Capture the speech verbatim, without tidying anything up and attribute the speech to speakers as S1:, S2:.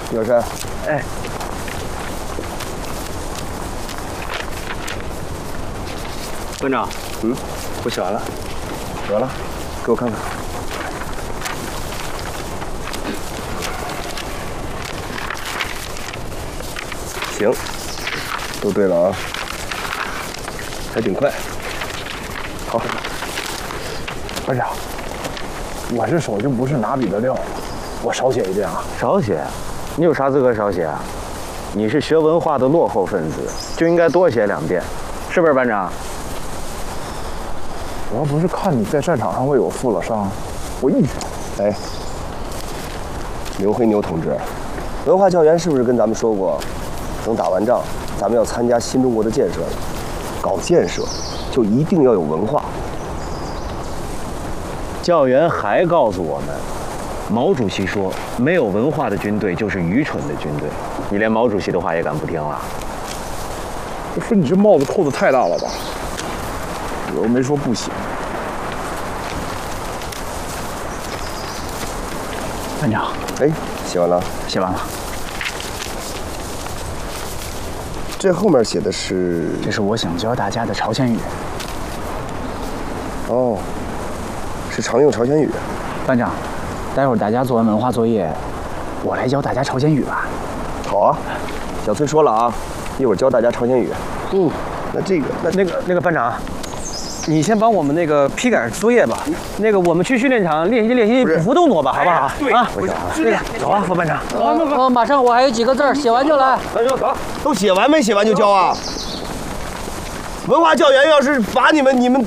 S1: 有事？
S2: 哎，班长，
S1: 嗯，
S2: 我写完了。
S1: 得了，给我看看。行，都对了啊，还挺快。好，
S3: 班长，我这手就不是拿笔的料，我少写一点啊。
S4: 少写？你有啥资格少写啊？你是学文化的落后分子，就应该多写两遍，是不是班长？
S3: 我要不是看你在战场上为我负了伤，我一直……
S1: 哎，刘黑牛同志，文化教员是不是跟咱们说过，等打完仗，咱们要参加新中国的建设了？搞建设就一定要有文化。
S4: 教员还告诉我们，毛主席说，没有文化的军队就是愚蠢的军队。你连毛主席的话也敢不听了？
S3: 我说你这帽子扣的太大了吧？我又没说不写。班长，
S1: 哎，写完了？
S3: 写完了。
S1: 这后面写的是……
S3: 这是我想教大家的朝鲜语。
S1: 哦，是常用朝鲜语。
S3: 班长，待会儿大家做完文化作业，我来教大家朝鲜语吧。
S1: 好啊，小崔说了啊，一会儿教大家朝鲜语。嗯，那这个那
S2: 那个那个班长，你先帮我们那个批改作业吧。那个我们去训练场练习练习捕捉动作吧，好不好？
S1: 对
S2: 啊，
S1: 不行，
S2: 那个走啊，副班长。
S5: 我马上我还有几个字儿写完就来。
S1: 班长走，都写完没写完就交啊？文化教员要是罚你们，你们。